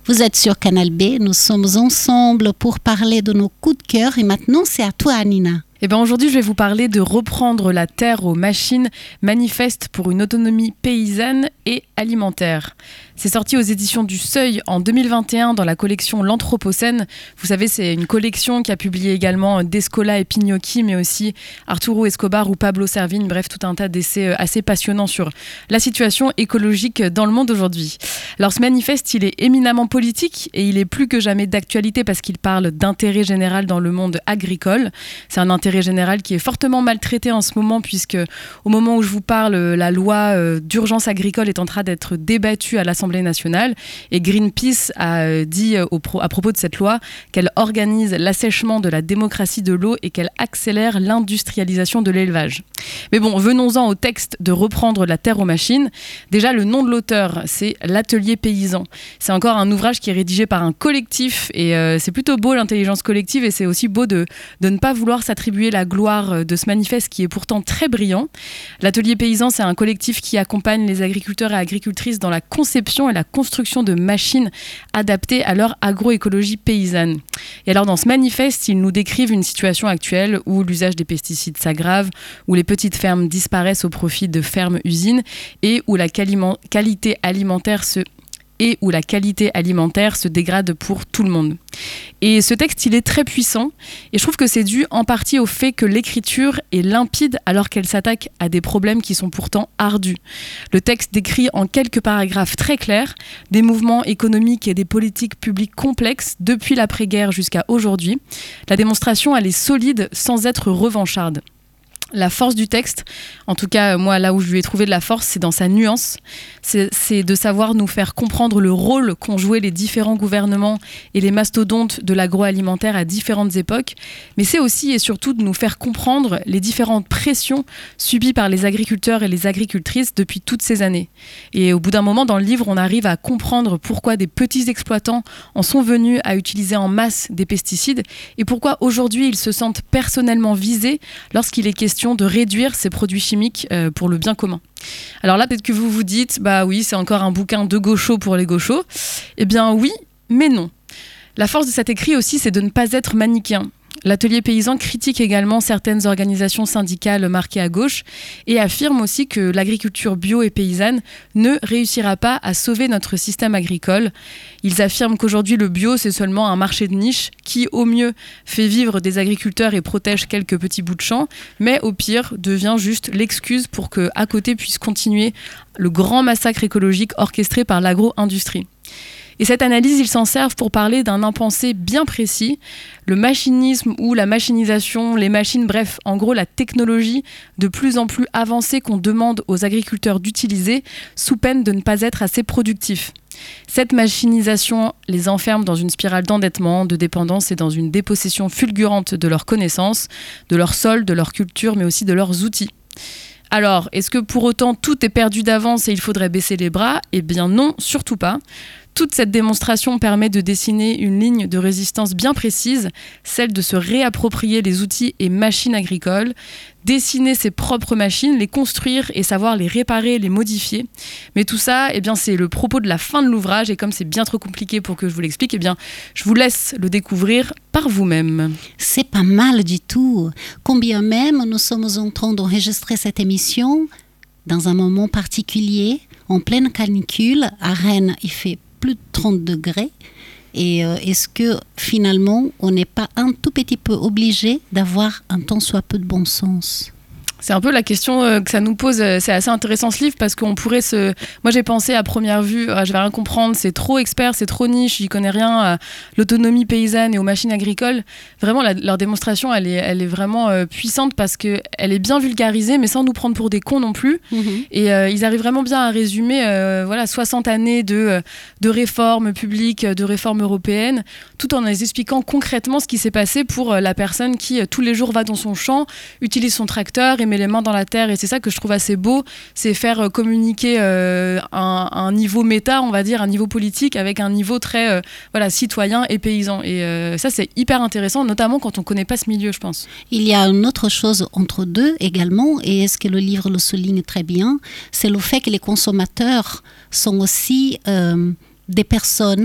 Vous êtes sur Canal B, nous sommes ensemble pour parler de nos coups de cœur et maintenant c'est à toi Nina. Eh bien aujourd'hui, je vais vous parler de Reprendre la terre aux machines, manifeste pour une autonomie paysanne et alimentaire. C'est sorti aux éditions du Seuil en 2021 dans la collection L'Anthropocène. Vous savez, c'est une collection qui a publié également Descola et Pignocchi, mais aussi Arturo Escobar ou Pablo Servigne. Bref, tout un tas d'essais assez passionnants sur la situation écologique dans le monde aujourd'hui. Alors ce manifeste, il est éminemment politique et il est plus que jamais d'actualité parce qu'il parle d'intérêt général dans le monde agricole. C'est un intérêt général qui est fortement maltraité en ce moment puisque au moment où je vous parle, la loi d'urgence agricole est en train d'être débattue à l'Assemblée nationale et Greenpeace a dit à propos de cette loi qu'elle organise l'assèchement de la démocratie de l'eau et qu'elle accélère l'industrialisation de l'élevage. Mais bon, venons-en au texte de Reprendre la terre aux machines. Déjà, le nom de l'auteur, c'est L'Atelier paysan. C'est encore un ouvrage qui est rédigé par un collectif et c'est plutôt beau l'intelligence collective et c'est aussi beau de ne pas vouloir s'attribuer la gloire de ce manifeste qui est pourtant très brillant. L'Atelier paysan, c'est un collectif qui accompagne les agriculteurs et agricultrices dans la conception et la construction de machines adaptées à leur agroécologie paysanne. Et alors dans ce manifeste, ils nous décrivent une situation actuelle où l'usage des pesticides s'aggrave, où les petites fermes disparaissent au profit de fermes-usines et où la qualité alimentaire se dégrade pour tout le monde. Et ce texte, il est très puissant et je trouve que c'est dû en partie au fait que l'écriture est limpide alors qu'elle s'attaque à des problèmes qui sont pourtant ardus. Le texte décrit en quelques paragraphes très clairs des mouvements économiques et des politiques publiques complexes depuis l'après-guerre jusqu'à aujourd'hui. La démonstration, elle est solide sans être revancharde. La force du texte, en tout cas moi là où je lui ai trouvé de la force, c'est dans sa nuance, c'est de savoir nous faire comprendre le rôle qu'ont joué les différents gouvernements et les mastodontes de l'agroalimentaire à différentes époques, mais c'est aussi et surtout de nous faire comprendre les différentes pressions subies par les agriculteurs et les agricultrices depuis toutes ces années. Et au bout d'un moment dans le livre, on arrive à comprendre pourquoi des petits exploitants en sont venus à utiliser en masse des pesticides et pourquoi aujourd'hui ils se sentent personnellement visés lorsqu'il est question de réduire ces produits chimiques pour le bien commun. Alors là, peut-être que vous vous dites, bah oui, c'est encore un bouquin de gauchos pour les gauchos. Eh bien oui, mais non. La force de cet écrit aussi, c'est de ne pas être manichéen. L'Atelier paysan critique également certaines organisations syndicales marquées à gauche et affirme aussi que l'agriculture bio et paysanne ne réussira pas à sauver notre système agricole. Ils affirment qu'aujourd'hui le bio c'est seulement un marché de niche qui au mieux fait vivre des agriculteurs et protège quelques petits bouts de champ, mais au pire devient juste l'excuse pour qu'à côté puisse continuer le grand massacre écologique orchestré par l'agro-industrie. Et cette analyse, ils s'en servent pour parler d'un impensé bien précis, le machinisme ou la machinisation, les machines, bref, en gros la technologie de plus en plus avancée qu'on demande aux agriculteurs d'utiliser sous peine de ne pas être assez productifs. Cette machinisation les enferme dans une spirale d'endettement, de dépendance et dans une dépossession fulgurante de leurs connaissances, de leur sol, de leur culture, mais aussi de leurs outils. Alors, est-ce que pour autant tout est perdu d'avance et il faudrait baisser les bras ? Eh bien non, surtout pas. Toute cette démonstration permet de dessiner une ligne de résistance bien précise, celle de se réapproprier les outils et machines agricoles, dessiner ses propres machines, les construire et savoir les réparer, les modifier. Mais tout ça, eh bien, c'est le propos de la fin de l'ouvrage et comme c'est bien trop compliqué pour que je vous l'explique, eh bien, je vous laisse le découvrir par vous-même. C'est pas mal du tout. Combien même nous sommes en train d'enregistrer cette émission dans un moment particulier, en pleine canicule. À Rennes, il fait plus de 30 degrés. Et est-ce que finalement, on n'est pas un tout petit peu obligé d'avoir un tant soit peu de bon sens ? C'est un peu la question que ça nous pose. C'est assez intéressant ce livre parce qu'on pourrait se... Moi j'ai pensé à première vue, je vais rien comprendre, c'est trop expert, c'est trop niche, j'y connais rien à l'autonomie paysanne et aux machines agricoles. Vraiment leur démonstration elle est vraiment puissante parce qu'elle est bien vulgarisée mais sans nous prendre pour des cons non plus. Et ils arrivent vraiment bien à résumer 60 années de réformes publiques, de réformes européennes, tout en les expliquant concrètement ce qui s'est passé pour la personne qui tous les jours va dans son champ, utilise son tracteur et met les mains dans la terre. Et c'est ça que je trouve assez beau, c'est faire communiquer un niveau méta, on va dire, un niveau politique avec un niveau très citoyen et paysan. Et ça, c'est hyper intéressant, notamment quand on ne connaît pas ce milieu, je pense. Il y a une autre chose entre deux également, et est-ce que le livre le souligne très bien, c'est le fait que les consommateurs sont aussi des personnes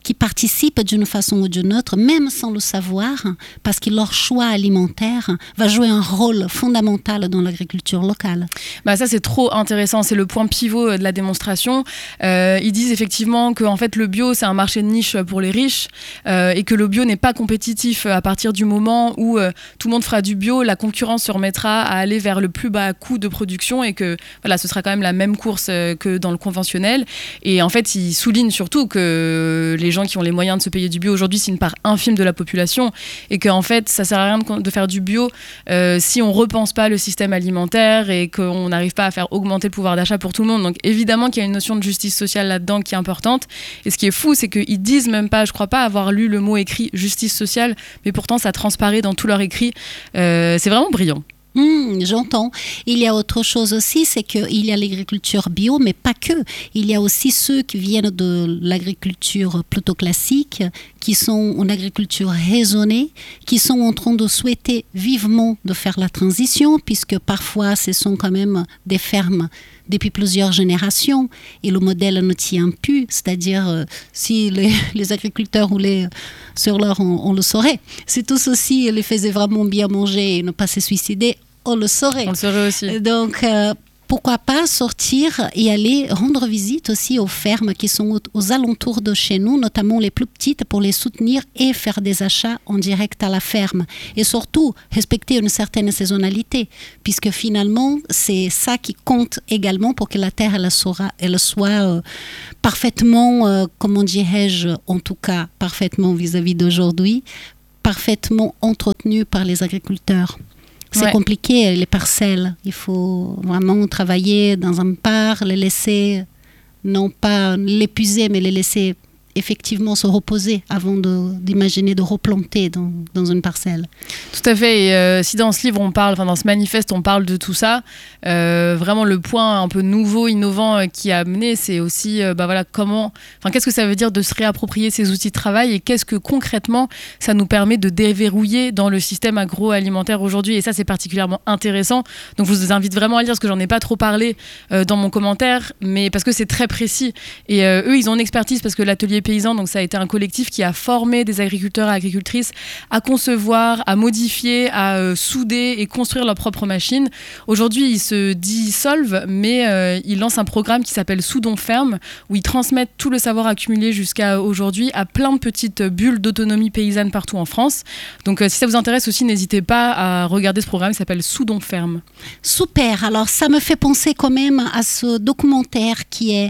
qui participent d'une façon ou d'une autre, même sans le savoir, parce que leur choix alimentaire va jouer un rôle fondamental dans l'agriculture locale. Ça, c'est trop intéressant. C'est le point pivot de la démonstration. Ils disent effectivement que en fait, le bio, c'est un marché de niche pour les riches et que le bio n'est pas compétitif à partir du moment où tout le monde fera du bio, la concurrence se remettra à aller vers le plus bas coût de production et que voilà, ce sera quand même la même course que dans le conventionnel. Et en fait, ils soulignent surtout que les gens qui ont les moyens de se payer du bio aujourd'hui, c'est une part infime de la population et qu'en fait, ça sert à rien de faire du bio si on repense pas le système alimentaire et qu'on n'arrive pas à faire augmenter le pouvoir d'achat pour tout le monde. Donc évidemment qu'il y a une notion de justice sociale là-dedans qui est importante. Et ce qui est fou, c'est qu'ils disent même pas, je crois pas avoir lu le mot écrit justice sociale, mais pourtant ça transparaît dans tout leur écrit. C'est vraiment brillant. J'entends. Il y a autre chose aussi, c'est qu'il y a l'agriculture bio, mais pas que. Il y a aussi ceux qui viennent de l'agriculture plutôt classique, qui sont en agriculture raisonnée, qui sont en train de souhaiter vivement de faire la transition, puisque parfois ce sont quand même des fermes depuis plusieurs générations et le modèle ne tient plus, c'est-à-dire si les agriculteurs roulaient sur l'or, on le saurait. Si tous aussi les faisaient vraiment bien manger et ne pas se suicider, on le saurait. On le saurait aussi. Donc, pourquoi pas sortir et aller rendre visite aussi aux fermes qui sont aux alentours de chez nous, notamment les plus petites, pour les soutenir et faire des achats en direct à la ferme. Et surtout, respecter une certaine saisonnalité, puisque finalement, c'est ça qui compte également pour que la terre elle soit parfaitement, comment dirais-je, en tout cas parfaitement vis-à-vis d'aujourd'hui, parfaitement entretenue par les agriculteurs. C'est compliqué, les parcelles. Il faut vraiment travailler dans un parc, les laisser, non pas l'épuiser, mais les laisser effectivement se reposer avant d'imaginer de replanter dans une parcelle. Tout à fait. Et si dans ce livre on parle, dans ce manifeste on parle de tout ça, vraiment le point un peu nouveau, innovant qui a amené, c'est aussi qu'est-ce que ça veut dire de se réapproprier ces outils de travail et qu'est-ce que concrètement ça nous permet de déverrouiller dans le système agroalimentaire aujourd'hui. Et ça c'est particulièrement intéressant. Donc je vous invite vraiment à lire parce que j'en ai pas trop parlé dans mon commentaire, mais parce que c'est très précis. Et eux ils ont une expertise parce que l'atelier paysan, donc ça a été un collectif qui a formé des agriculteurs et agricultrices à concevoir, à modifier, à souder et construire leurs propres machines. Aujourd'hui, ils se dissolvent, mais ils lancent un programme qui s'appelle Soudons Ferme, où ils transmettent tout le savoir accumulé jusqu'à aujourd'hui à plein de petites bulles d'autonomie paysanne partout en France. Donc si ça vous intéresse aussi, n'hésitez pas à regarder ce programme qui s'appelle Soudons Ferme. Super, alors ça me fait penser quand même à ce documentaire qui est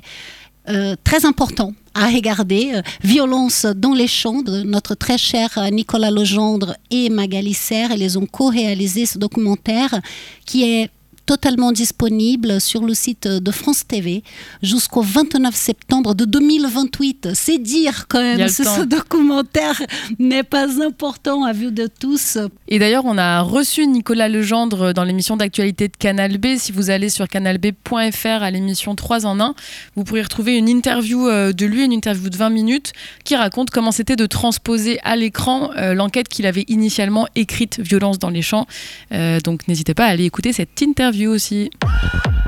très important à regarder, Violence dans les champs, de notre très cher Nicolas Legendre et Magali Serre. Ils ont co-réalisé ce documentaire qui est totalement disponible sur le site de France TV jusqu'au 29 septembre de 2028. C'est dire quand même si ce documentaire n'est pas important à vue de tous. Et d'ailleurs, on a reçu Nicolas Legendre dans l'émission d'actualité de Canal B. Si vous allez sur canalb.fr à l'émission 3 en 1, vous pourrez retrouver une interview de lui, une interview de 20 minutes qui raconte comment c'était de transposer à l'écran l'enquête qu'il avait initialement écrite, Violence dans les champs. Donc n'hésitez pas à aller écouter cette interview aussi.